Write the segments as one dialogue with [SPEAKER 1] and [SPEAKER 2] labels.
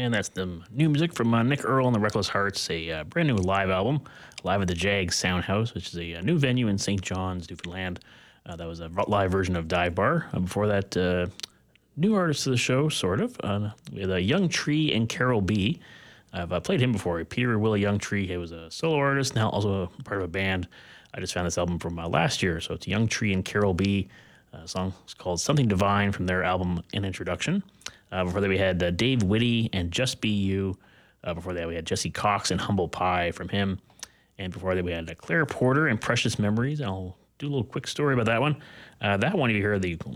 [SPEAKER 1] And that's the new music from Nick Earl and the Reckless Hearts, a brand new live album, live at the Jag Soundhouse, which is a new venue in St. John's, Newfoundland. That was a live version of Dive Bar. Before that, new artist of the show, sort of. We had Young Tree and Carol B. I've played him before. Peter Willie Young Tree. He was a solo artist, now also part of a band. I just found this album from last year, so it's Young Tree and Carol B. Song is called Something Divine from their album In Introduction. Before that, we had Dave Whitty and Just Be You. Before that, we had Jesse Cox and Humble Pie from him. And before that, we had Claire Porter and Precious Memories. I'll do a little quick story about that one. That one, you hear the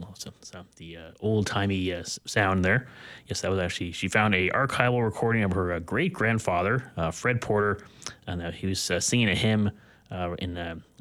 [SPEAKER 1] old-timey sound there. Yes, that was actually, she found a archival recording of her great-grandfather, Fred Porter, and he was singing a hymn in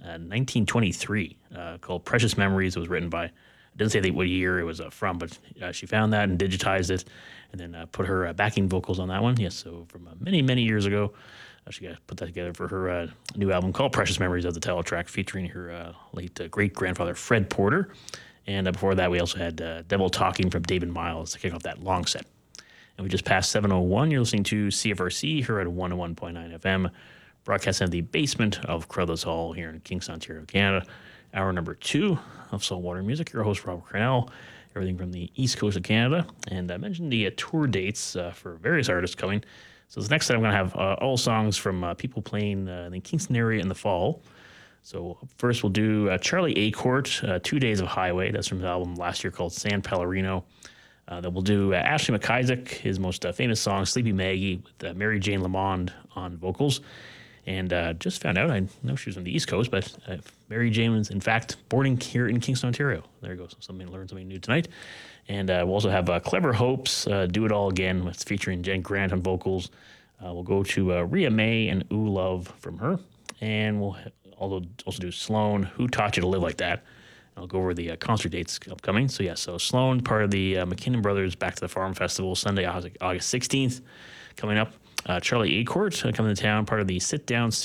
[SPEAKER 1] 1923 called Precious Memories. It was written by, it doesn't say what year it was from, but she found that and digitized it and then put her backing vocals on that one. Yes, so from many, many years ago, she put that together for her new album called Precious Memories of the title track featuring her late great-grandfather Fred Porter. And before that, we also had Devil Talking from David Miles to kick off that long set. And we just passed 7:01. You're listening to CFRC here at 101.9 FM, broadcasting at the basement of Carruthers Hall here in Kingston, Ontario, Canada. Hour number 2 of Saltwater Music. Your host, Robert Cornell. Everything from the east coast of Canada. And I mentioned the tour dates for various artists coming. So this next set, I'm going to have all songs from people playing in the Kingston area in the fall. So first we'll do Charlie Acourt, 2 Days of Highway. That's from his album last year called San Pellerino. Then we'll do Ashley McIsaac, his most famous song, Sleepy Maggie, with Mary Jane Lamond on vocals. And just found out, I know she was on the East Coast, but Mary Jane was, in fact, born here in Kingston, Ontario. There you go. So learn something new tonight. And we'll also have Clever Hopes, Do It All Again, it's featuring Jen Grant on vocals. We'll go to Rhea May and Ooh Love from her. And we'll also do Sloan, Who Taught You to Live Like That? I'll go over the concert dates upcoming. So, yeah, so Sloan, part of the McKinnon Brothers Back to the Farm Festival, Sunday, August 16th, coming up. Charlie Acourt coming to town, part of the Sit Down